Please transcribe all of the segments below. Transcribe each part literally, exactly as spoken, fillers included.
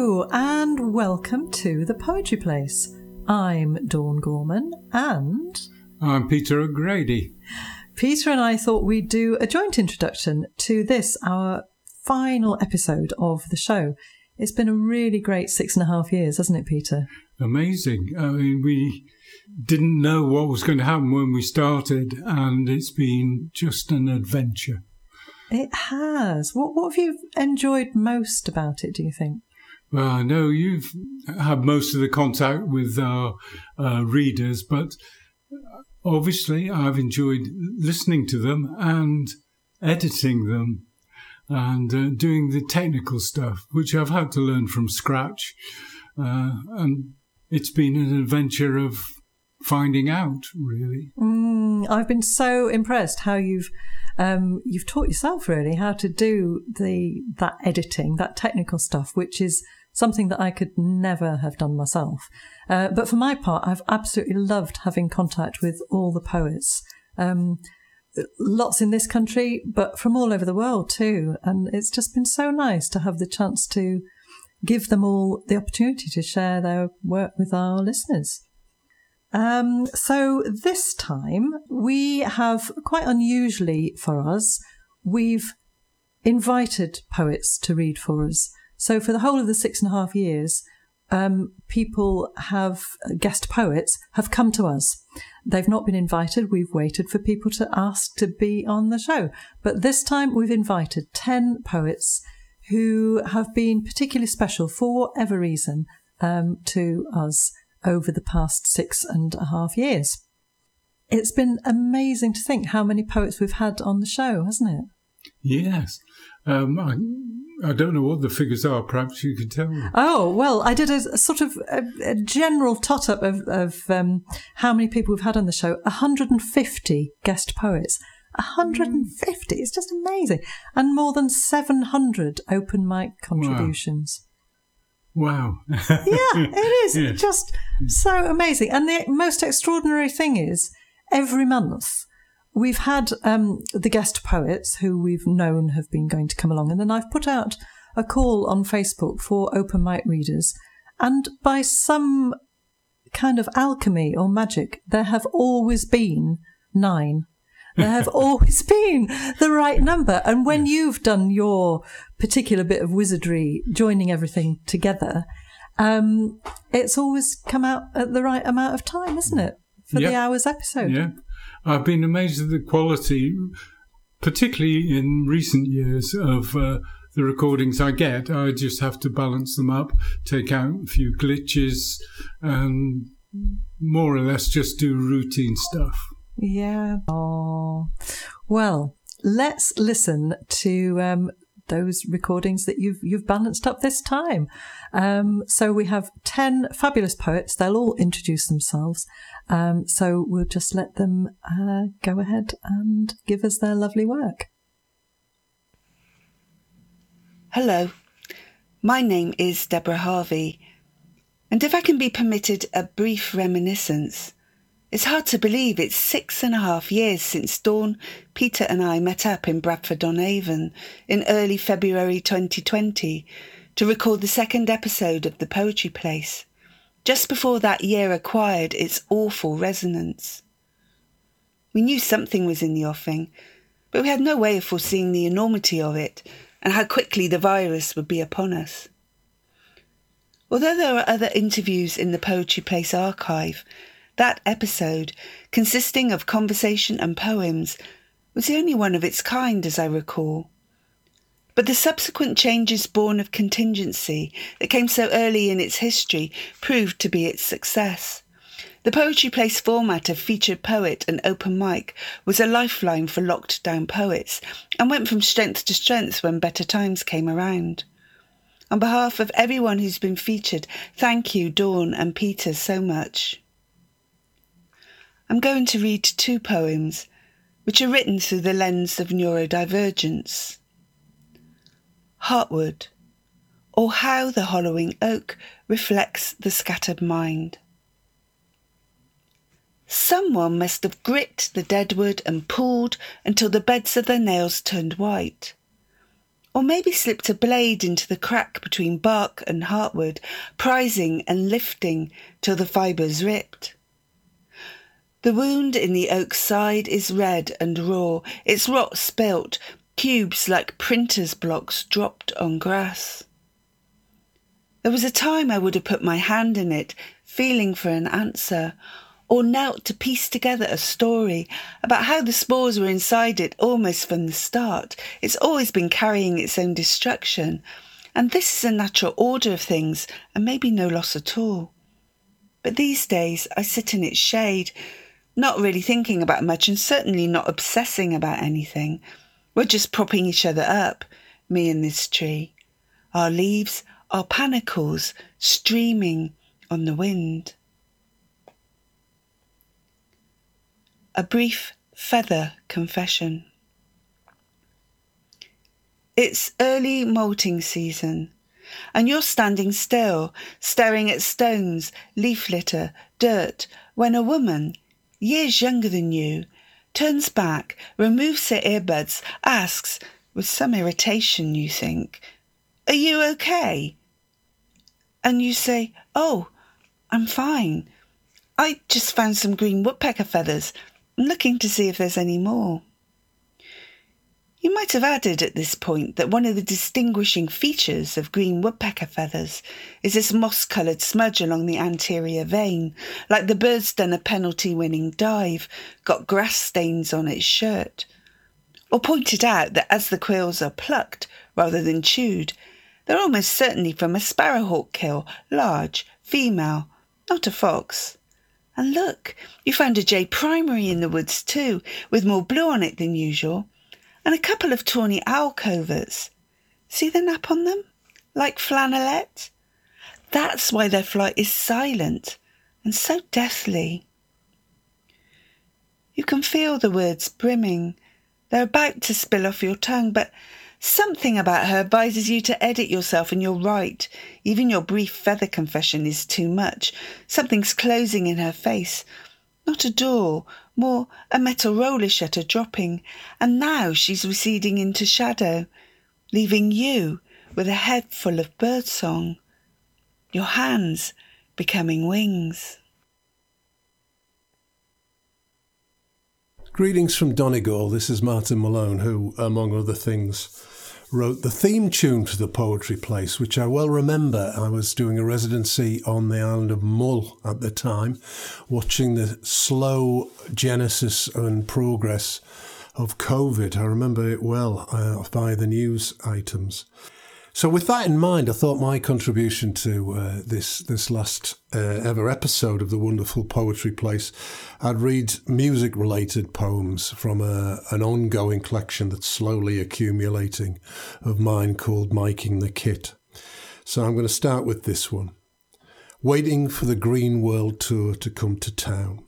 Hello and welcome to The Poetry Place. I'm Dawn Gorman and... I'm Peter O'Grady. Peter and I thought we'd do a joint introduction to this, our final episode of the show. It's been a really great six and a half years, hasn't it, Peter? Amazing. I mean, we didn't know what was going to happen when we started, and it's been just an adventure. It has. What, what have you enjoyed most about it, do you think? Well, I know you've had most of the contact with our uh, readers, but obviously I've enjoyed listening to them and editing them and uh, doing the technical stuff, which I've had to learn from scratch. Uh, and it's been an adventure of finding out, really. Mm, I've been so impressed how you've um, you've taught yourself, really, how to do the that editing, that technical stuff, which is something that I could never have done myself. Uh, but for my part, I've absolutely loved having contact with all the poets. Um, lots in this country, but from all over the world too. And it's just been so nice to have the chance to give them all the opportunity to share their work with our listeners. Um, so this time we have, quite unusually for us, we've invited poets to read for us. So for the whole of the six and a half years, um, people have, guest poets have come to us. They've not been invited. We've waited for people to ask to be on the show. But this time we've invited ten poets who have been particularly special for whatever reason um, to us over the past six and a half years. It's been amazing to think how many poets we've had on the show, hasn't it? Yes. Um, I, I don't know what the figures are. Perhaps you could tell me. Oh, well, I did a, a sort of a, a general tot-up of, of um, how many people we've had on the show. one hundred fifty guest poets. one hundred fifty! It's just amazing. And more than seven hundred open mic contributions. Wow. Wow. Yeah, it is. Yes. Just so amazing. And the most extraordinary thing is, every month we've had um, the guest poets who we've known have been going to come along. And then I've put out a call on Facebook for open mic readers. And by some kind of alchemy or magic, there have always been nine. There have always been the right number. And when you've done your particular bit of wizardry, joining everything together, um, it's always come out at the right amount of time, isn't it? For yep. the hour's episode. Yeah. I've been amazed at the quality, particularly in recent years, of uh, the recordings I get. I just have to balance them up, take out a few glitches, and more or less just do routine stuff. Yeah. Oh. Well, let's listen to um, those recordings that you've you've balanced up this time. Um, so we have ten fabulous poets. They'll all introduce themselves. Um, so we'll just let them uh, go ahead and give us their lovely work. Hello, my name is Deborah Harvey, and if I can be permitted a brief reminiscence, it's hard to believe it's six and a half years since Dawn, Peter and I met up in Bradford-on-Avon in early February twenty twenty to record the second episode of The Poetry Place, just before that year acquired its awful resonance. We knew something was in the offing, but we had no way of foreseeing the enormity of it and how quickly the virus would be upon us. Although there are other interviews in the Poetry Place archive, that episode, consisting of conversation and poems, was the only one of its kind, as I recall. But the subsequent changes born of contingency that came so early in its history proved to be its success. The Poetry Place format of featured poet and open mic was a lifeline for locked down poets and went from strength to strength when better times came around. On behalf of everyone who's been featured, thank you, Dawn and Peter, so much. I'm going to read two poems, which are written through the lens of neurodivergence. Heartwood, or How the Hollowing Oak Reflects the Scattered Mind. Someone must have grit the dead wood and pulled until the beds of their nails turned white. Or maybe slipped a blade into the crack between bark and heartwood, prizing and lifting till the fibres ripped. The wound in the oak's side is red and raw, its rot spilt, cubes like printer's blocks dropped on grass. There was a time I would have put my hand in it, feeling for an answer, or knelt to piece together a story about how the spores were inside it almost from the start. It's always been carrying its own destruction, and this is a natural order of things, and maybe no loss at all. But these days I sit in its shade, not really thinking about much and certainly not obsessing about anything. We're just propping each other up, me and this tree. Our leaves are panicles streaming on the wind. A brief feather confession. It's early moulting season, and you're standing still, staring at stones, leaf litter, dirt, when a woman, years younger than you, turns back, removes her earbuds, asks, with some irritation you think, "Are you okay?" And you say, "Oh, I'm fine. I just found some green woodpecker feathers. I'm looking to see if there's any more." You might have added at this point that one of the distinguishing features of green woodpecker feathers is this moss-coloured smudge along the anterior vein, like the bird's done a penalty-winning dive, got grass stains on its shirt. Or pointed out that as the quills are plucked rather than chewed, they're almost certainly from a sparrowhawk kill, large, female, not a fox. And look, you found a jay primary in the woods too, with more blue on it than usual, and a couple of tawny owl coverts. See the nap on them? Like flannelette? That's why their flight is silent and so deathly. You can feel the words brimming. They're about to spill off your tongue, but something about her advises you to edit yourself, and you're right. Even your brief feather confession is too much. Something's closing in her face. Not a door, more a metal roller shutter dropping, and now she's receding into shadow, leaving you with a head full of birdsong. Your hands becoming wings. Greetings from Donegal. This is Martin Malone, who, among other things, wrote the theme tune to the Poetry Place, which I well remember. I was doing a residency on the island of Mull at the time, watching the slow genesis and progress of COVID. I remember it well uh, by the news items. So with that in mind, I thought my contribution to uh, this this last uh, ever episode of the wonderful Poetry Place, I'd read music-related poems from a, an ongoing collection that's slowly accumulating of mine called Miking the Kit. So I'm going to start with this one. Waiting for the Green World Tour to come to town.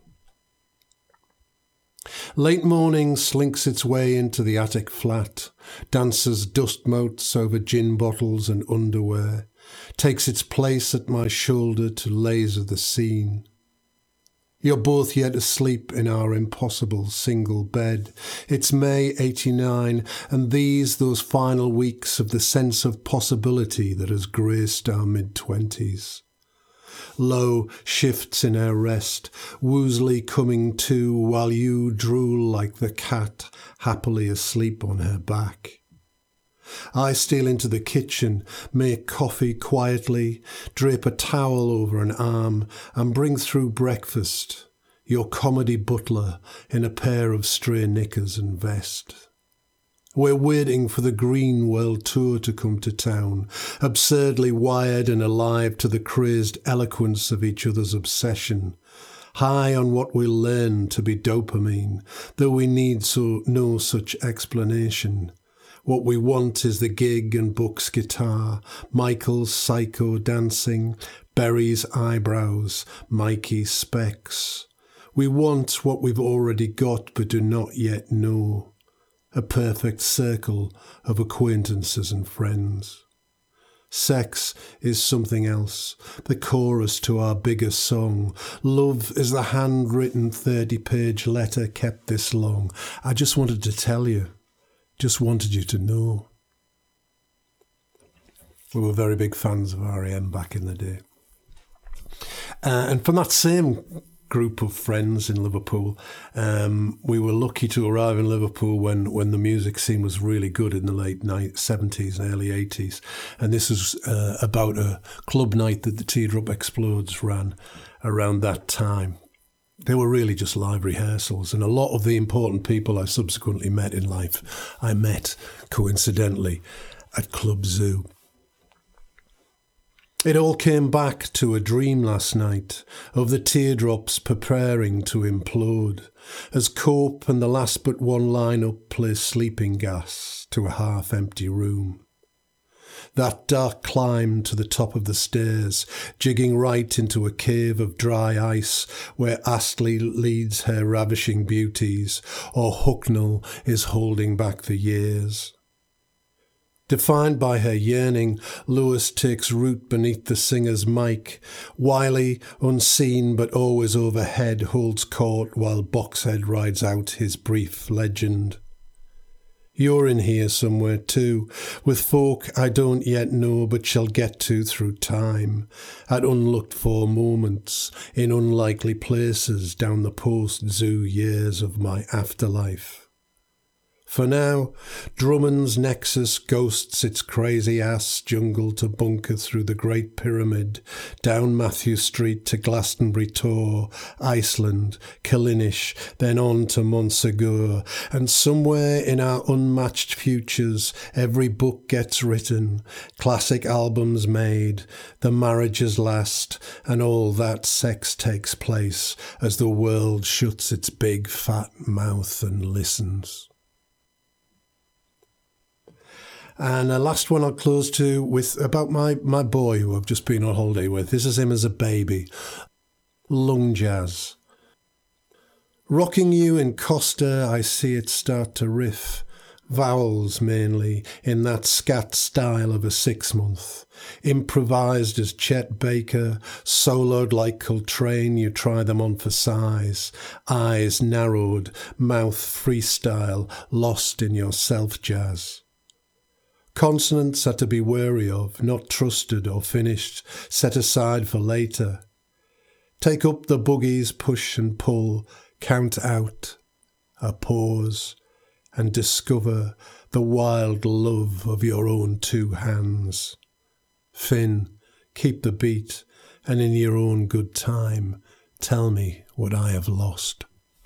Late morning slinks its way into the attic flat, dances dust motes over gin bottles and underwear, takes its place at my shoulder to laser the scene. You're both yet asleep in our impossible single bed. It's May eighty-nine, and these those final weeks of the sense of possibility that has graced our mid-twenties. Low shifts in our rest, woozily coming to while you drool like the cat happily asleep on her back. I steal into the kitchen, make coffee quietly, drape a towel over an arm, and bring through breakfast, your comedy butler in a pair of stray knickers and vest. We're waiting for the Green World Tour to come to town, absurdly wired and alive to the crazed eloquence of each other's obsession, high on what we'll learn to be dopamine, though we need so no such explanation. What we want is the gig and Buck's guitar, Michael's psycho dancing, Berry's eyebrows, Mikey's specs. We want what we've already got but do not yet know. A perfect circle of acquaintances and friends. Sex is something else, the chorus to our bigger song. Love is the handwritten thirty-page letter kept this long. I just wanted to tell you, just wanted you to know. We were very big fans of R E M back in the day. Uh, and from that same group of friends in Liverpool, um, we were lucky to arrive in Liverpool when, when the music scene was really good in the late seventies and early eighties. And this was uh, about a club night that the Teardrop Explodes ran around that time. They were really just live rehearsals, and a lot of the important people I subsequently met in life, I met, coincidentally, at Club Zoo. It all came back to a dream last night of the teardrops preparing to implode as Cope and the last but one line-up play Sleeping Gas to a half-empty room. That dark climb to the top of the stairs, jigging right into a cave of dry ice where Astley leads her ravishing beauties, or Hucknall is holding back the years. Defined by her yearning, Lewis takes root beneath the singer's mic. Wiley, unseen but always overhead, holds court while Boxhead rides out his brief legend. You're in here somewhere too, with folk I don't yet know but shall get to through time, at unlooked-for moments, in unlikely places down the post-zoo years of my afterlife. For now, Drummond's nexus ghosts its crazy ass jungle to bunker through the Great Pyramid, down Matthew Street to Glastonbury Tor, Iceland, Killinish, then on to Montsegur, and somewhere in our unmatched futures every book gets written, classic albums made, the marriages last, and all that sex takes place as the world shuts its big fat mouth and listens. And the last one I'll close to with about my, my boy who I've just been on holiday with. This is him as a baby. Lung jazz. Rocking you in Costa, I see it start to riff. Vowels mainly, in that scat style of a six-month. Improvised as Chet Baker, soloed like Coltrane, you try them on for size. Eyes narrowed, mouth freestyle, lost in your self-jazz. Consonants are to be wary of, not trusted or finished, set aside for later. Take up the boogies, push and pull, count out, a pause, and discover the wild love of your own two hands. Finn, keep the beat, and in your own good time, tell me what I have lost.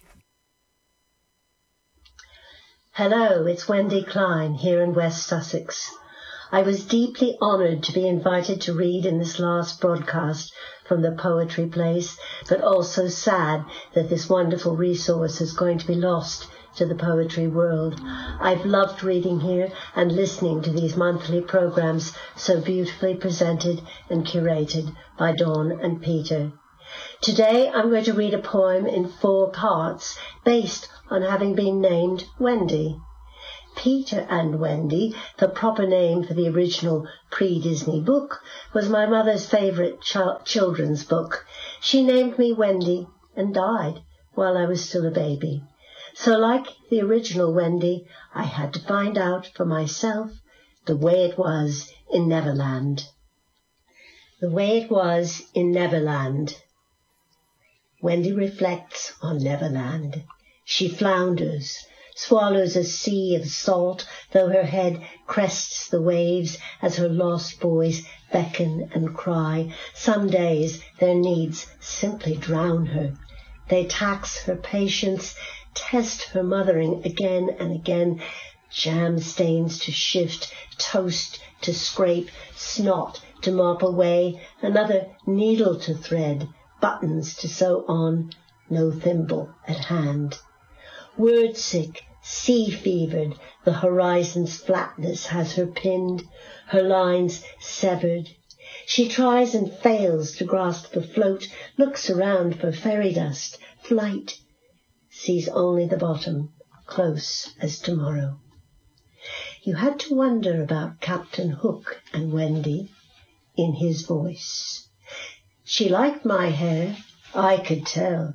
Hello, it's Wendy Klein here in West Sussex. I was deeply honoured to be invited to read in this last broadcast from the Poetry Place, but also sad that this wonderful resource is going to be lost to the poetry world. I've loved reading here and listening to these monthly programmes so beautifully presented and curated by Dawn and Peter. Today I'm going to read a poem in four parts based on having been named Wendy. Peter and Wendy, the proper name for the original pre-Disney book, was my mother's favourite ch- children's book. She named me Wendy and died while I was still a baby. So like the original Wendy, I had to find out for myself the way it was in Neverland. The way it was in Neverland. Wendy reflects on Neverland. She flounders, swallows a sea of salt, though her head crests the waves as her lost boys beckon and cry. Some days their needs simply drown her. They tax her patience, test her mothering again and again. Jam stains to shift, toast to scrape, snot to mop away, another needle to thread, buttons to sew on, no thimble at hand. Word-sick, sea-fevered, the horizon's flatness has her pinned, her lines severed. She tries and fails to grasp the float, looks around for fairy dust, flight, sees only the bottom, close as tomorrow. You had to wonder about Captain Hook and Wendy in his voice. She liked my hair, I could tell.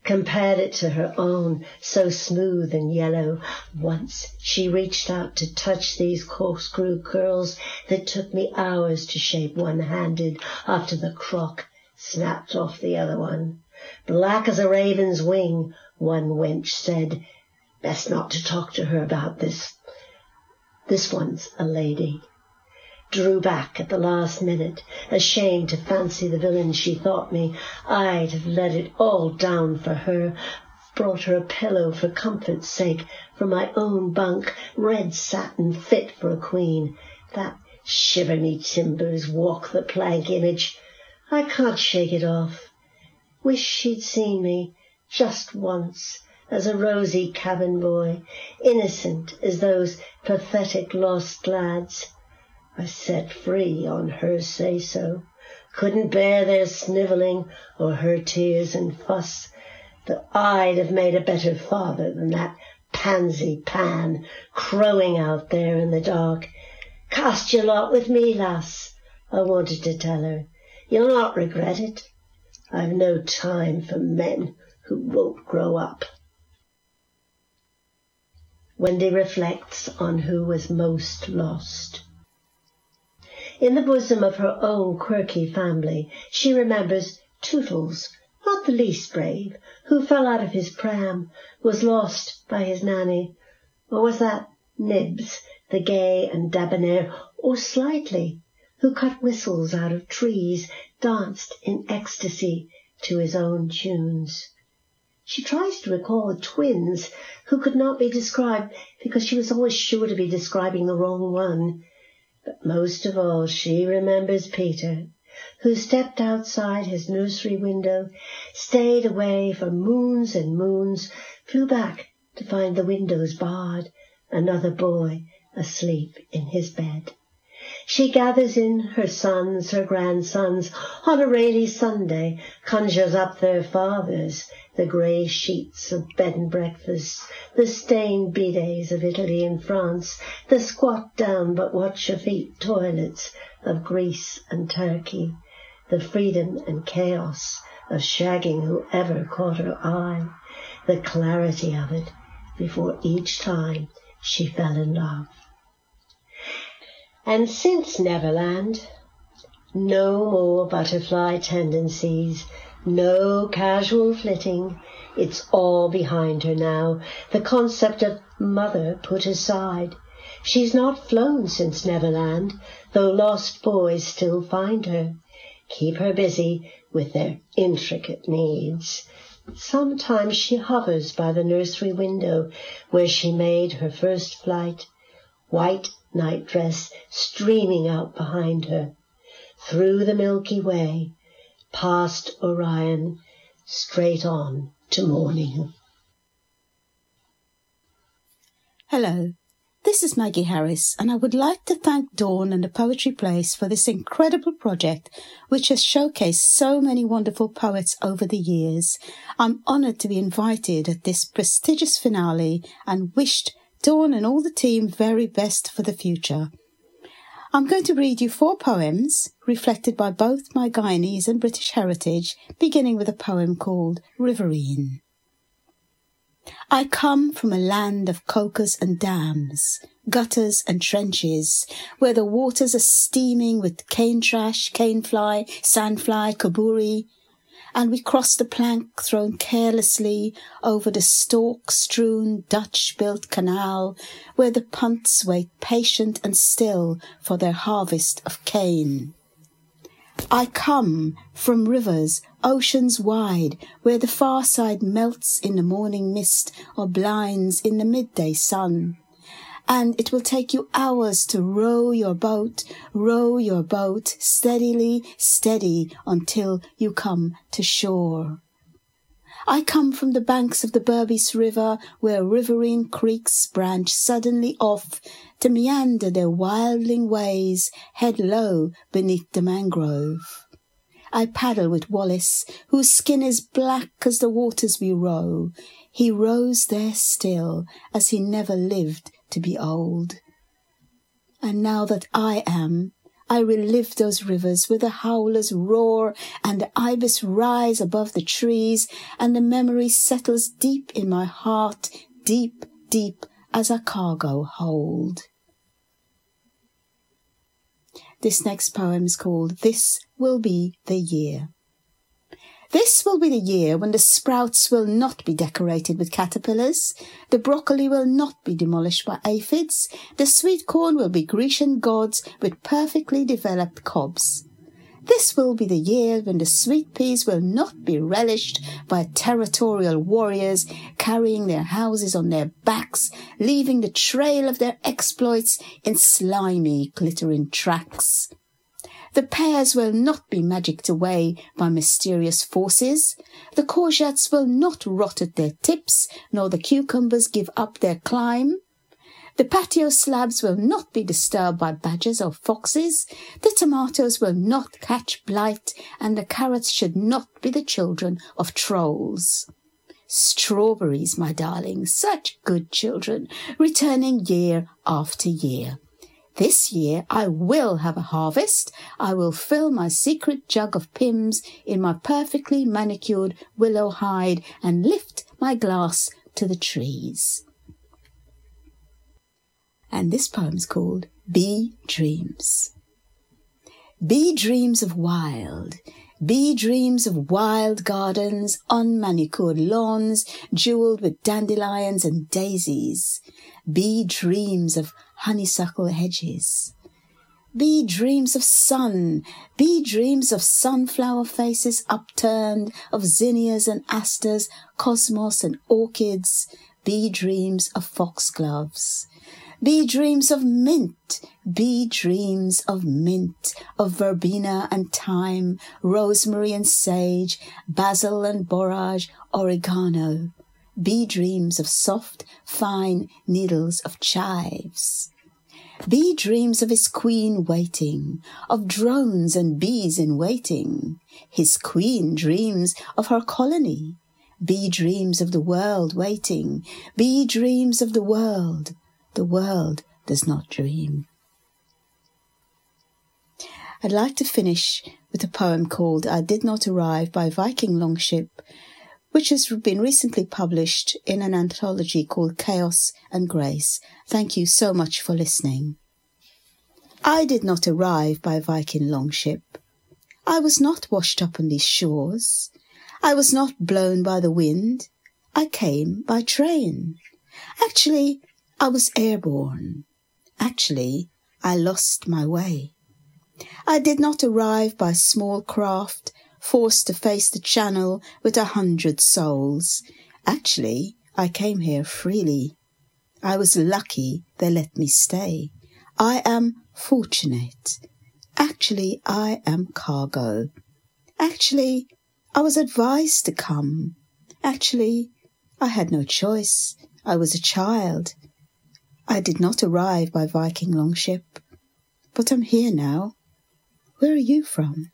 compared it to her own, so smooth and yellow. Once she reached out to touch these corkscrew curls that took me hours to shape one-handed after the crock snapped off the other one. Black as a raven's wing, one wench said. Best not to talk to her about this. This one's a lady. Drew back at the last minute, ashamed to fancy the villain she thought me. I'd have let it all down for her, brought her a pillow for comfort's sake, for my own bunk, red satin fit for a queen. That shiver me timbers, walk the plank image. I can't shake it off. Wish she'd seen me, just once, as a rosy cabin boy, innocent as those pathetic lost lads. I set free on her say-so, couldn't bear their snivelling or her tears and fuss, that I'd have made a better father than that pansy Pan crowing out there in the dark. Cast your lot with me, lass, I wanted to tell her. You'll not regret it. I've no time for men who won't grow up. Wendy reflects on who was most lost. In the bosom of her own quirky family, she remembers Tootles, not the least brave, who fell out of his pram, was lost by his nanny. Or was that Nibs, the gay and debonair, or Slightly, who cut whistles out of trees, danced in ecstasy to his own tunes? She tries to recall twins who could not be described because she was always sure to be describing the wrong one. But most of all she remembers Peter, who stepped outside his nursery window, stayed away for moons and moons, flew back to find the windows barred, another boy asleep in his bed. She gathers in her sons, her grandsons, on a rainy Sunday, conjures up their fathers, the grey sheets of bed and breakfast, the stained bidets of Italy and France, the squat down but watch your feet toilets of Greece and Turkey, the freedom and chaos of shagging whoever caught her eye, the clarity of it before each time she fell in love. And since Neverland, no more butterfly tendencies, no casual flitting. It's all behind her now, the concept of mother put aside. She's not flown since Neverland, though lost boys still find her, keep her busy with their intricate needs. Sometimes she hovers by the nursery window where she made her first flight, white nightdress streaming out behind her, through the Milky Way, past Orion, straight on to morning. Hello, this is Maggie Harris, and I would like to thank Dawn and the Poetry Place for this incredible project, which has showcased so many wonderful poets over the years. I'm honoured to be invited at this prestigious finale and wished Dawn and all the team very best for the future. I'm going to read you four poems reflected by both my Guyanese and British heritage, beginning with a poem called Riverine. I come from a land of cocas and dams, gutters and trenches, where the waters are steaming with cane trash, cane fly, sandfly, kaburi, and we cross the plank thrown carelessly over the stalk-strewn Dutch-built canal, where the punts wait patient and still for their harvest of cane. I come from rivers, oceans wide, where the far side melts in the morning mist or blinds in the midday sun. And it will take you hours to row your boat, row your boat, steadily, steady, until you come to shore. I come from the banks of the Berbice River, where riverine creeks branch suddenly off to meander their wildling ways head low beneath the mangrove. I paddle with Wallace, whose skin is black as the waters we row. He rows there still, as he never lived to be old. And now that I am, I relive those rivers where the howlers roar and the ibis rise above the trees, and the memory settles deep in my heart, deep, deep as a cargo hold. This next poem is called This Will Be the Year. This will be the year when the sprouts will not be decorated with caterpillars, the broccoli will not be demolished by aphids, the sweet corn will be Grecian gods with perfectly developed cobs. This will be the year when the sweet peas will not be relished by territorial warriors carrying their houses on their backs, leaving the trail of their exploits in slimy, glittering tracks. The pears will not be magicked away by mysterious forces. The courgettes will not rot at their tips, nor the cucumbers give up their climb. The patio slabs will not be disturbed by badgers or foxes. The tomatoes will not catch blight, and the carrots should not be the children of trolls. Strawberries, my darling, such good children, returning year after year. This year I will have a harvest. I will fill my secret jug of Pimm's in my perfectly manicured willow hide and lift my glass to the trees. And this poem's called Bee Dreams. Bee dreams of wild, bee dreams of wild gardens, unmanicured lawns, jewelled with dandelions and daisies. Bee dreams of honeysuckle hedges. Bee dreams of sun, bee dreams of sunflower faces upturned, of zinnias and asters, cosmos and orchids. Bee dreams of foxgloves. Bee dreams of mint, bee dreams of mint, of verbena and thyme, rosemary and sage, basil and borage, oregano. Bee dreams of soft, fine needles of chives. Bee dreams of his queen waiting, of drones and bees in waiting. His queen dreams of her colony. Bee dreams of the world waiting. Bee dreams of the world. The world does not dream. I'd like to finish with a poem called I Did Not Arrive by Viking Longship, which has been recently published in an anthology called Chaos and Grace. Thank you so much for listening. I did not arrive by Viking Longship. I was not washed up on these shores. I was not blown by the wind. I came by train. Actually, I was airborne. Actually, I lost my way. I did not arrive by small craft, forced to face the channel with a hundred souls. Actually, I came here freely. I was lucky they let me stay. I am fortunate. Actually, I am cargo. Actually, I was advised to come. Actually, I had no choice. I was a child. I did not arrive by Viking Longship, but I'm here now. Where are you from?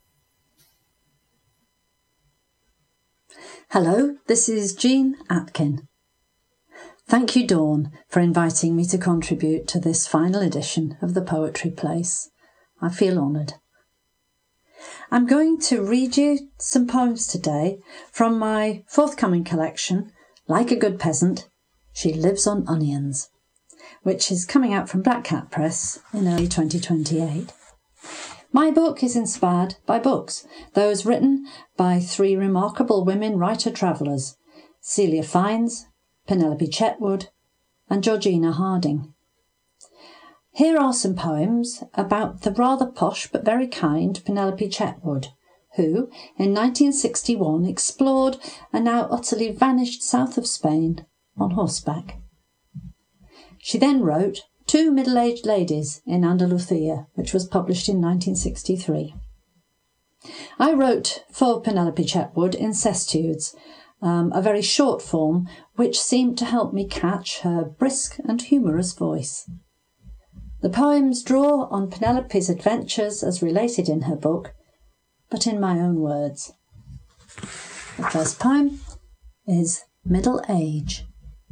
Hello, this is Jean Atkin. Thank you, Dawn, for inviting me to contribute to this final edition of the Poetry Place. I feel honoured. I'm going to read you some poems today from my forthcoming collection, Like a Good Peasant, She Lives on Onions, which is coming out from Black Cat Press in early twenty twenty-eight. My book is inspired by books, those written by three remarkable women writer-travellers, Celia Fiennes, Penelope Chetwood and Georgina Harding. Here are some poems about the rather posh but very kind Penelope Chetwood, who, in nineteen sixty-one, explored a now utterly vanished south of Spain on horseback. She then wrote Two Middle-Aged Ladies in Andalusia, which was published in nineteen sixty-three. I wrote for Penelope Chetwood Incestudes, um, a very short form which seemed to help me catch her brisk and humorous voice. The poems draw on Penelope's adventures as related in her book, but in my own words. The first poem is Middle Age.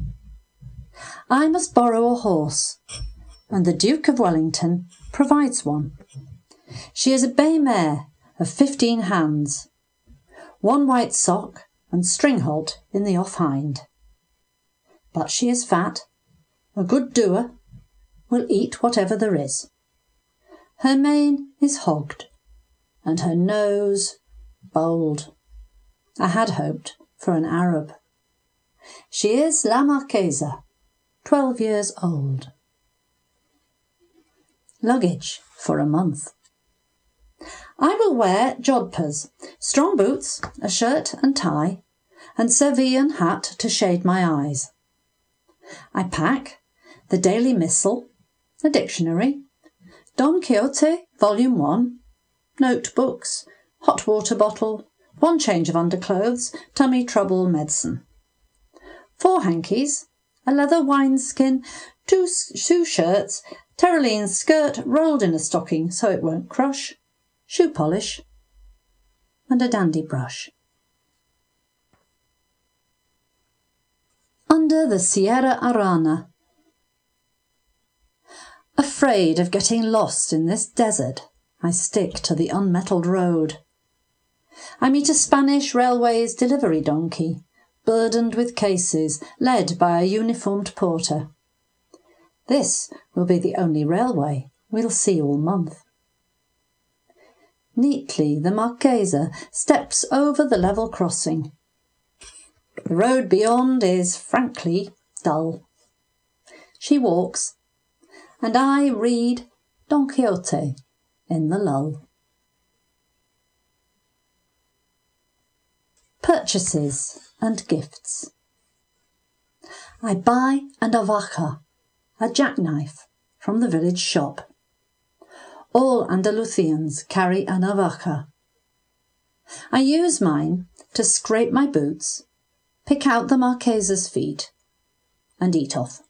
I must borrow a horse, and the Duke of Wellington provides one. She is a bay mare of fifteen hands, one white sock and stringholt in the off hind. But she is fat, a good doer, will eat whatever there is. Her mane is hogged, and her nose bold. I had hoped for an Arab. She is La Marquesa, twelve years old. Luggage for a month. I will wear jodhpurs, strong boots, a shirt and tie, and Sevillian hat to shade my eyes. I pack the Daily Missal, a dictionary, Don Quixote, Volume one, notebooks, hot water bottle, one change of underclothes, tummy trouble medicine. Four hankies, a leather wineskin, two, two shirts, Tyrolean skirt rolled in a stocking so it won't crush, shoe polish, and a dandy brush. Under the Sierra Arana. Afraid of getting lost in this desert, I stick to the unmetalled road. I meet a Spanish Railways delivery donkey, burdened with cases, led by a uniformed porter. This will be the only railway we'll see all month. Neatly, the Marquesa steps over the level crossing. The road beyond is, frankly, dull. She walks, and I read Don Quixote in the lull. Purchases and gifts. I buy an navaja, a jackknife, from the village shop. All Andalusians carry a navaja. I use mine to scrape my boots, pick out the Marquesa's feet, and eat off.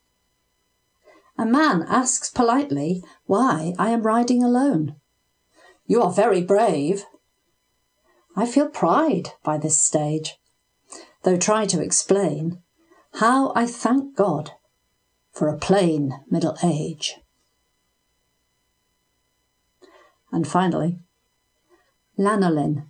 A man asks politely why I am riding alone. You are very brave. I feel pride by this stage, though try to explain how I thank God for a plain middle age. And finally, lanolin.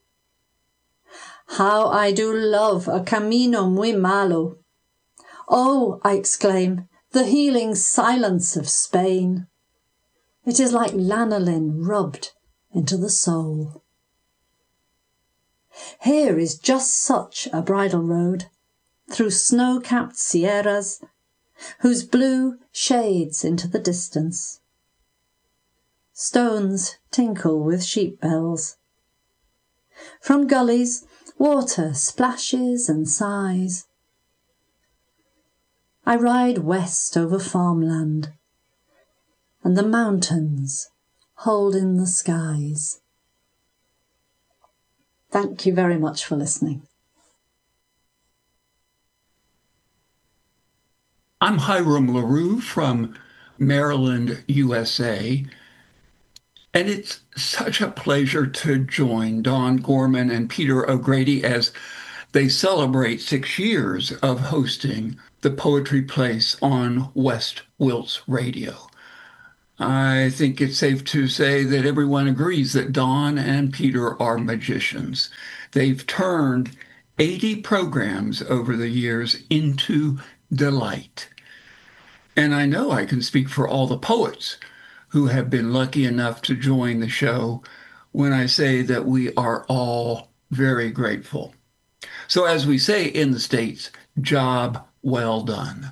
How I do love a camino muy malo. Oh, I exclaim, the healing silence of Spain. It is like lanolin rubbed into the soul. Here is just such a bridle road, through snow-capped sierras, whose blue shades into the distance. Stones tinkle with sheep bells. From gullies, water splashes and sighs. I ride west over farmland, and the mountains hold in the skies. Thank you very much for listening. I'm Hiram LaRue from Maryland, U S A, and it's such a pleasure to join Dawn Gorman and Peter O'Grady as they celebrate six years of hosting the Poetry Place on West Wilts Radio. I think it's safe to say that everyone agrees that Dawn and Peter are magicians. They've turned eighty programs over the years into delight. And I know I can speak for all the poets who have been lucky enough to join the show when I say that we are all very grateful. So as we say in the States, job well done.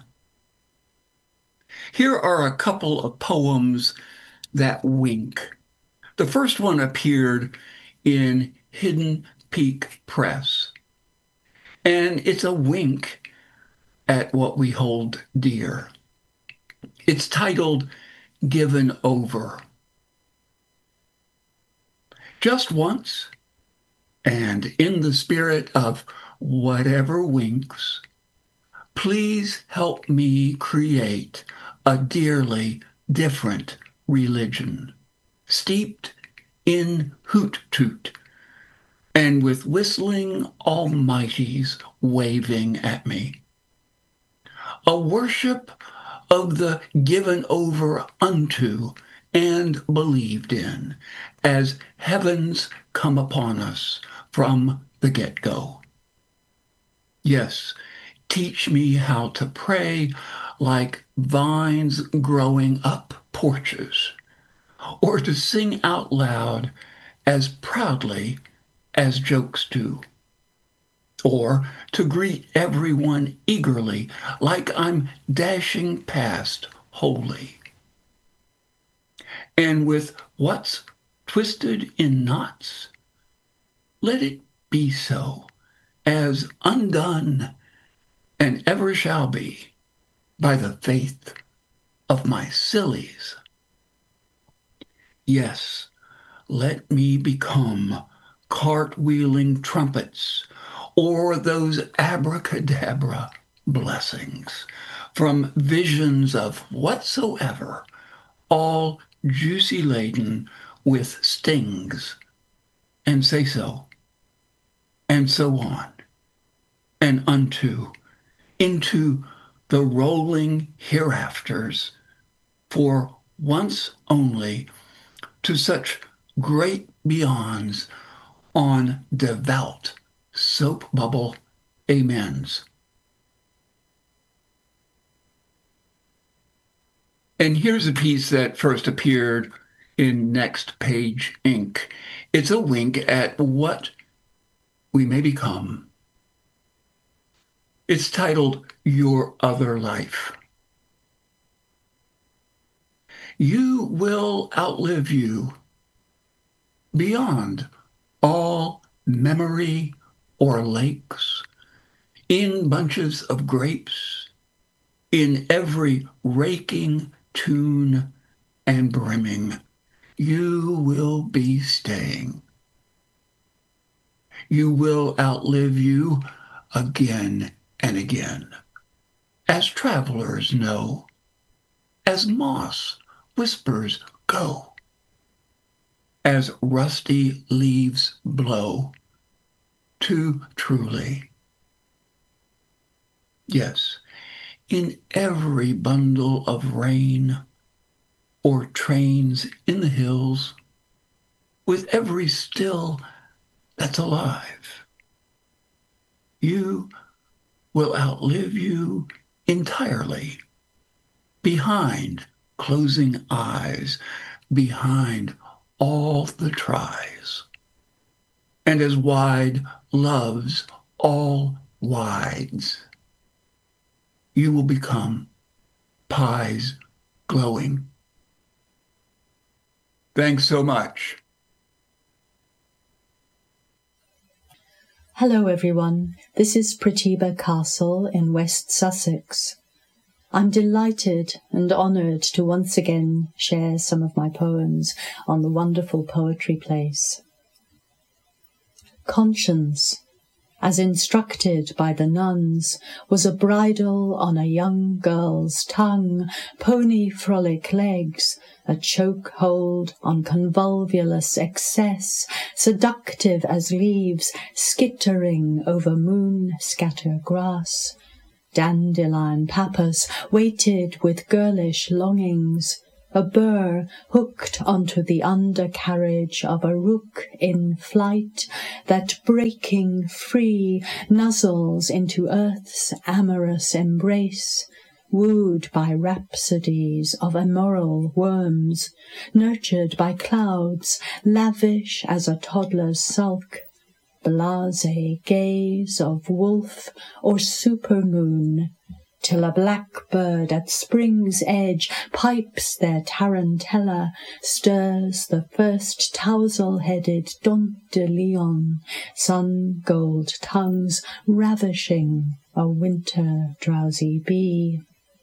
Here are a couple of poems that wink. The first one appeared in Hidden Peak Press, and it's a wink at what we hold dear. It's titled Given Over. Just once, and in the spirit of whatever winks, please help me create a dearly different religion, steeped in hoot-toot, and with whistling almighties waving at me. A worship of the given over unto and believed in as heavens come upon us from the get-go. Yes, teach me how to pray like vines growing up porches, or to sing out loud as proudly as jokes do, or to greet everyone eagerly like I'm dashing past wholly. And with what's twisted in knots, let it be so, as undone and ever shall be by the faith of my sillies. Yes, let me become cartwheeling trumpets, or those abracadabra blessings from visions of whatsoever, all juicy laden with stings, and say so, and so on, and unto, into the rolling hereafters, for once only, to such great beyonds on devout soap bubble amens. And here's a piece that first appeared in Next Page Incorporated. It's a wink at what we may become. It's titled Your Other Life. You will outlive you beyond all memory or lakes, in bunches of grapes, in every raking tune and brimming, you will be staying. You will outlive you again and again, as travelers know, as moss whispers go, as rusty leaves blow, too truly. Yes, in every bundle of rain, or trains in the hills, with every still that's alive, you will outlive you entirely, behind closing eyes, behind all the tries. And as wide loves all wides, you will become pies glowing. Thanks so much. Hello everyone, this is Pratibha Castle in West Sussex. I'm delighted and honoured to once again share some of my poems on the wonderful Poetry Place. Conscience, as instructed by the nuns, was a bridle on a young girl's tongue, pony frolic legs, a choke hold on convolvulus excess, seductive as leaves skittering over moon scatter grass, dandelion papas weighted with girlish longings, a burr hooked onto the undercarriage of a rook in flight that, breaking free, nuzzles into earth's amorous embrace, wooed by rhapsodies of immoral worms, nurtured by clouds, lavish as a toddler's sulk, blasé gaze of wolf or supermoon, till a blackbird at spring's edge pipes their tarantella, stirs the first tousle-headed Dont de Leon, sun-gold tongues ravishing a winter-drowsy bee.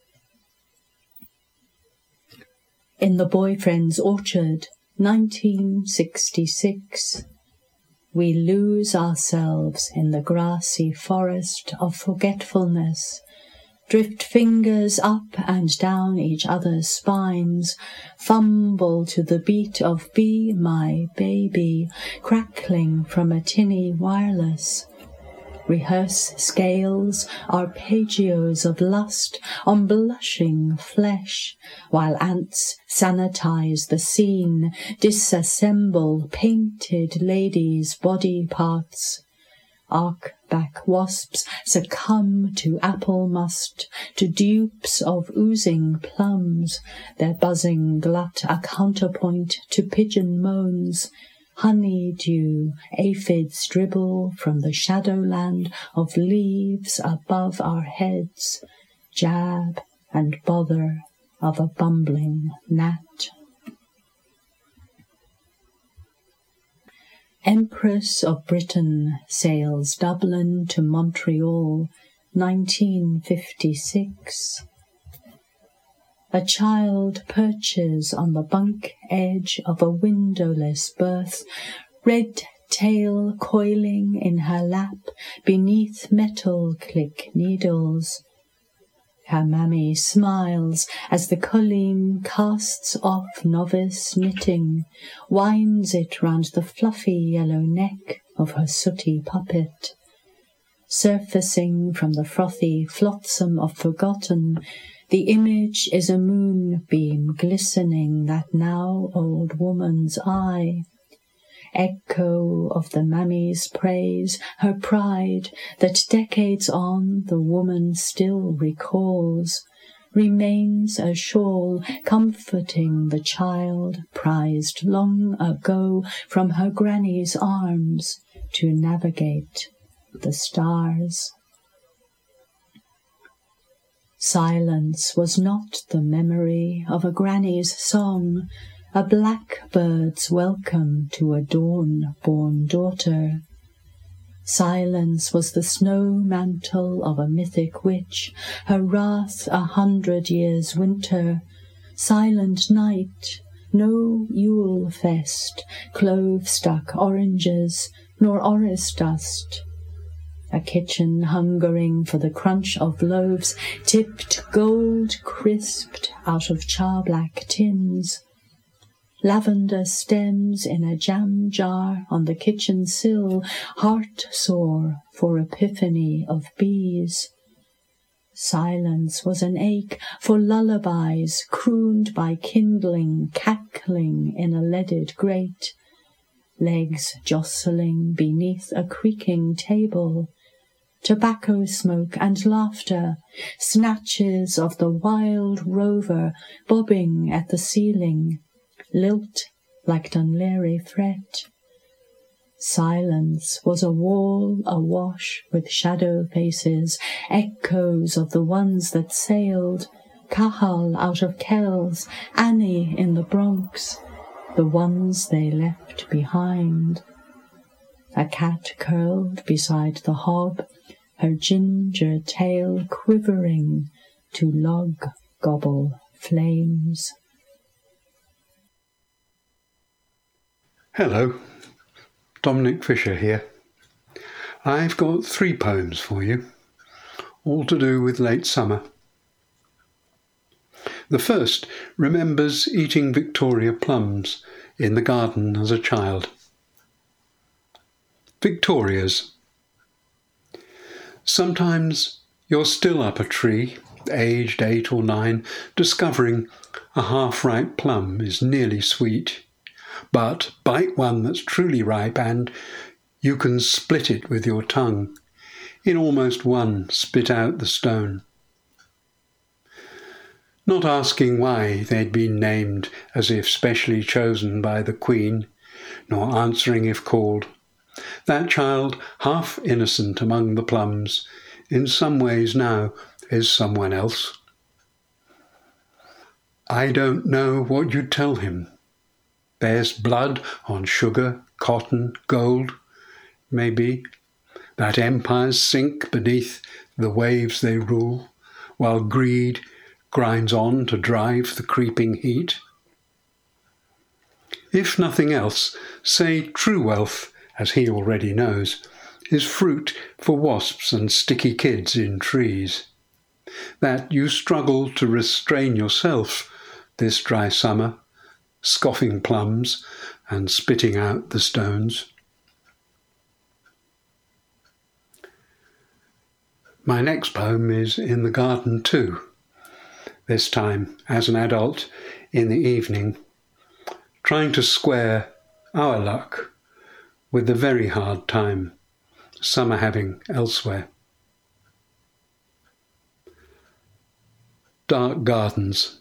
In The Boyfriend's Orchard, nineteen sixty-six, we lose ourselves in the grassy forest of forgetfulness, drift fingers up and down each other's spines, fumble to the beat of Be My Baby, crackling from a tinny wireless, rehearse scales, arpeggios of lust on blushing flesh, while ants sanitize the scene, disassemble painted ladies' body parts. Arc-back wasps succumb to apple must, to dupes of oozing plums, their buzzing glut a counterpoint to pigeon moans. Honey-dew aphids dribble from the shadowland of leaves above our heads, jab and bother of a bumbling gnat. Empress of Britain sails Dublin to Montreal, nineteen fifty-six. A child perches on the bunk edge of a windowless berth, red tail coiling in her lap beneath metal click needles. Her mammy smiles as the colleen casts off novice knitting, winds it round the fluffy yellow neck of her sooty puppet. Surfacing from the frothy flotsam of forgotten, the image is a moonbeam glistening that now old woman's eye. Echo of the mammy's praise, her pride, that decades on the woman still recalls, remains a shawl comforting the child prized long ago from her granny's arms to navigate the stars. Silence was not the memory of a granny's song, a blackbird's welcome to a dawn-born daughter. Silence was the snow mantle of a mythic witch, her wrath a hundred years' winter. Silent night, no Yule fest, clove-stuck oranges, nor orris dust. A kitchen hungering for the crunch of loaves, tipped gold-crisped out of char-black tins. Lavender stems in a jam jar on the kitchen sill, heart-sore for epiphany of bees. Silence was an ache for lullabies crooned by kindling, cackling in a leaded grate. Legs jostling beneath a creaking table. Tobacco smoke and laughter, snatches of the wild rover bobbing at the ceiling, lilt like Dunleary threat. Silence was a wall awash with shadow faces, echoes of the ones that sailed, Cahal out of Kells, Annie in the Bronx, the ones they left behind. A cat curled beside the hob, her ginger tail quivering to log gobble flames. Hello, Dominic Fisher here. I've got three poems for you, all to do with late summer. The first remembers eating Victoria plums in the garden as a child. Victoria's. Sometimes you're still up a tree, aged eight or nine, discovering a half-ripe plum is nearly sweet. But bite one that's truly ripe and you can split it with your tongue. In almost one, spit out the stone. Not asking why they'd been named as if specially chosen by the Queen, nor answering if called. That child, half innocent among the plums, in some ways now is someone else. I don't know what you'd tell him. There's blood on sugar, cotton, gold, maybe, that empires sink beneath the waves they rule, while greed grinds on to drive the creeping heat. If nothing else, say true wealth, as he already knows, is fruit for wasps and sticky kids in trees. That you struggle to restrain yourself this dry summer, scoffing plums and spitting out the stones. My next poem is in the garden too, this time as an adult in the evening, trying to square our luck with the very hard time some are having elsewhere. Dark gardens.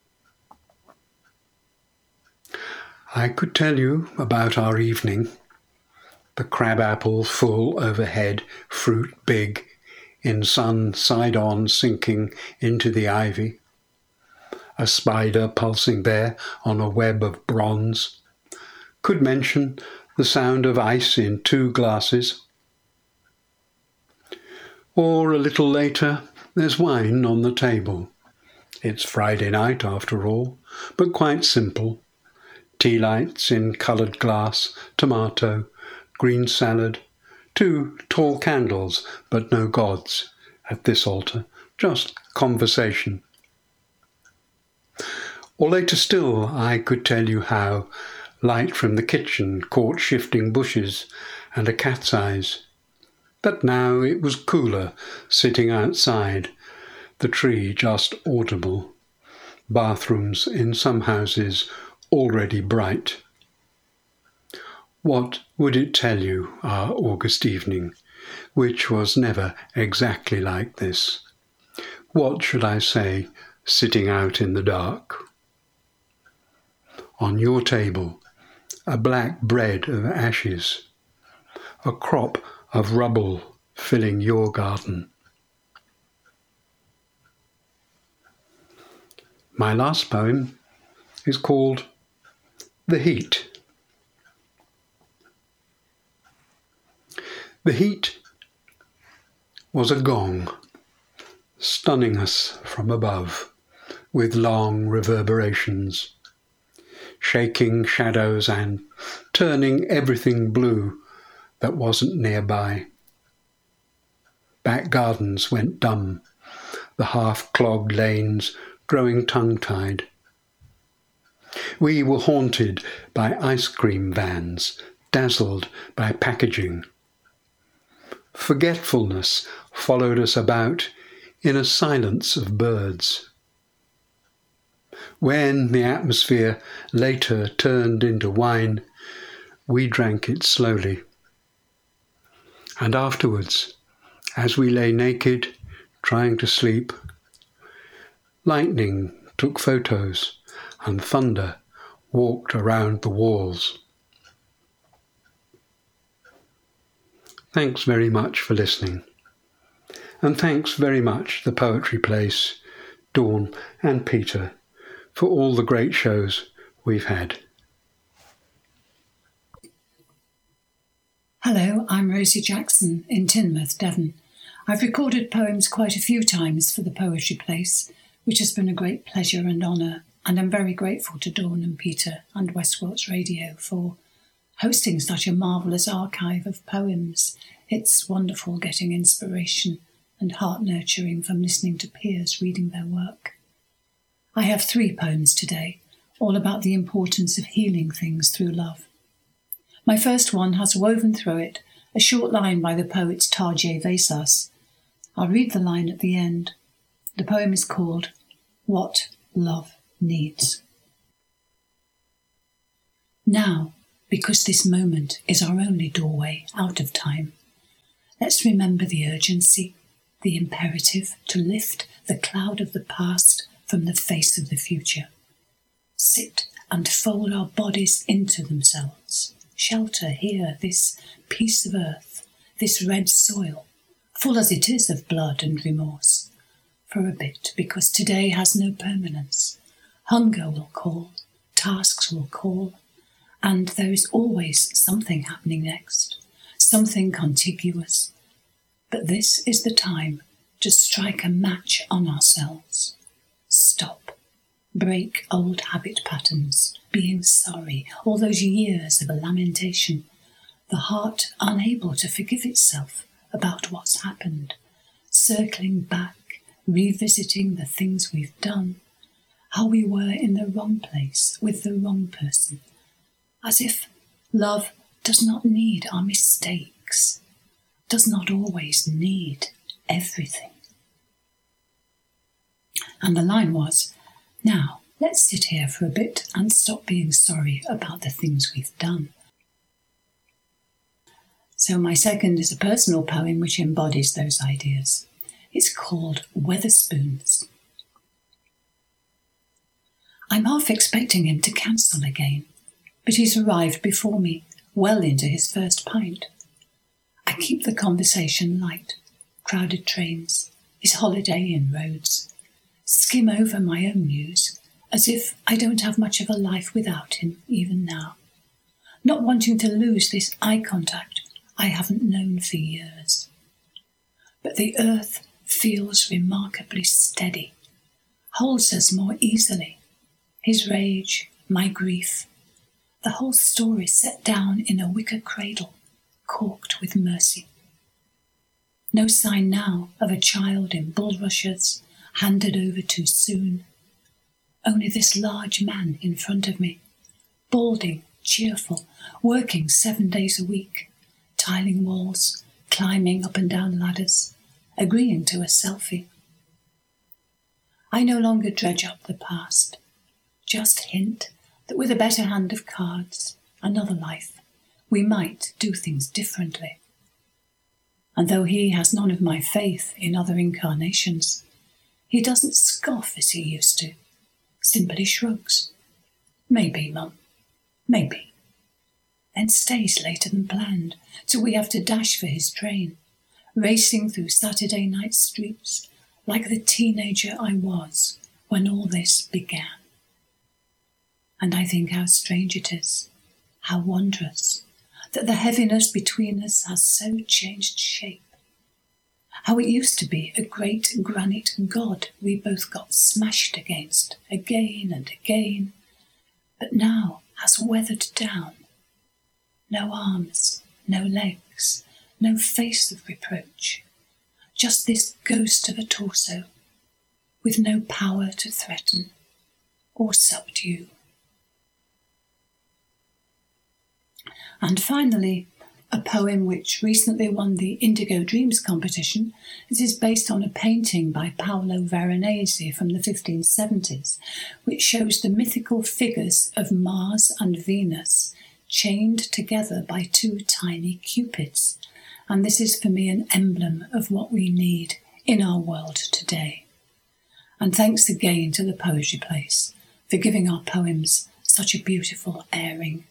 I could tell you about our evening, the crabapple full overhead, fruit big, in sun side-on sinking into the ivy, a spider pulsing there on a web of bronze, could mention the sound of ice in two glasses. Or a little later, there's wine on the table. It's Friday night after all, but quite simple. Tea lights in coloured glass, tomato, green salad, two tall candles, but no gods at this altar, just conversation. Or later still, I could tell you how light from the kitchen caught shifting bushes and a cat's eyes. But now it was cooler sitting outside, the tree just audible, bathrooms in some houses already bright. What would it tell you, our August evening, which was never exactly like this? What should I say, sitting out in the dark? On your table, a black bread of ashes, a crop of rubble filling your garden. My last poem is called The Heat. The heat was a gong, stunning us from above with long reverberations, shaking shadows and turning everything blue that wasn't nearby. Back gardens went dumb, the half-clogged lanes growing tongue-tied. We were haunted by ice cream vans, dazzled by packaging. Forgetfulness followed us about in a silence of birds. When the atmosphere later turned into wine, we drank it slowly. And afterwards, as we lay naked, trying to sleep, lightning took photos and thunder walked around the walls. Thanks very much for listening. And thanks very much The Poetry Place, Dawn and Peter, for all the great shows we've had. Hello, I'm Rosie Jackson in Teignmouth, Devon. I've recorded poems quite a few times for The Poetry Place, which has been a great pleasure and honour, and I'm very grateful to Dawn and Peter and West Wilts Radio for hosting such a marvellous archive of poems. It's wonderful getting inspiration and heart-nurturing from listening to peers reading their work. I have three poems today, all about the importance of healing things through love. My first one has woven through it a short line by the poet Tarjei Vesas. I'll read the line at the end. The poem is called What Love Needs. Now, because this moment is our only doorway out of time, let's remember the urgency, the imperative to lift the cloud of the past from the face of the future. Sit and fold our bodies into themselves. Shelter here this piece of earth, this red soil, full as it is of blood and remorse, for a bit, because today has no permanence. Hunger will call, tasks will call, and there is always something happening next, something contiguous. But this is the time to strike a match on ourselves. Stop. Break old habit patterns, being sorry, all those years of a lamentation, the heart unable to forgive itself about what's happened, circling back, revisiting the things we've done, how we were in the wrong place with the wrong person, as if love does not need our mistakes, does not always need everything. And the line was, now let's sit here for a bit and stop being sorry about the things we've done. So my second is a personal poem which embodies those ideas. It's called Weatherspoons. I'm half expecting him to cancel again, but he's arrived before me, well into his first pint. I keep the conversation light, crowded trains, his holiday in roads, skim over my own news, as if I don't have much of a life without him, even now, not wanting to lose this eye contact I haven't known for years. But the earth feels remarkably steady, holds us more easily. His rage, my grief, the whole story set down in a wicker cradle, corked with mercy. No sign now of a child in bulrushes, handed over too soon. Only this large man in front of me, balding, cheerful, working seven days a week, tiling walls, climbing up and down ladders, agreeing to a selfie. I no longer dredge up the past, just hint that with a better hand of cards, another life, we might do things differently. And though he has none of my faith in other incarnations, he doesn't scoff as he used to, simply shrugs. Maybe, Mum, maybe. Then stays later than planned, till we have to dash for his train, racing through Saturday night streets like the teenager I was when all this began. And I think how strange it is, how wondrous, that the heaviness between us has so changed shape. How it used to be a great granite god we both got smashed against again and again, but now has weathered down. No arms, no legs, no face of reproach, just this ghost of a torso, with no power to threaten or subdue. And finally, a poem which recently won the Indigo Dreams competition. It is based on a painting by Paolo Veronese from the fifteen seventies, which shows the mythical figures of Mars and Venus chained together by two tiny cupids. And this is for me an emblem of what we need in our world today. And thanks again to the Poetry Place for giving our poems such a beautiful airing.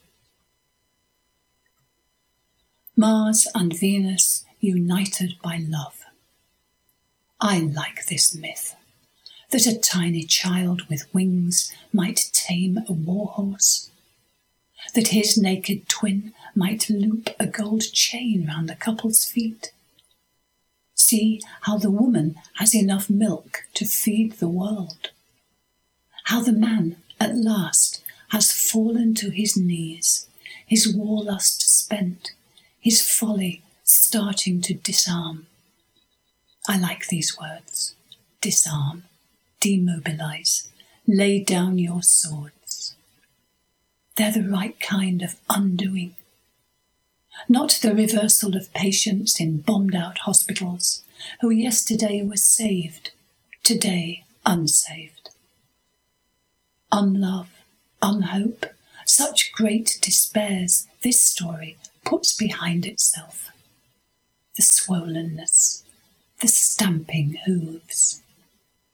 Mars and Venus united by love. I like this myth, that a tiny child with wings might tame a warhorse, that his naked twin might loop a gold chain round the couple's feet. See how the woman has enough milk to feed the world, how the man at last has fallen to his knees, his warlust spent, his folly starting to disarm. I like these words. Disarm, demobilise, lay down your swords. They're the right kind of undoing. Not the reversal of patients in bombed-out hospitals who yesterday were saved, today unsaved. Unlove, unhope, such great despairs this story puts behind itself. The swollenness, the stamping hooves,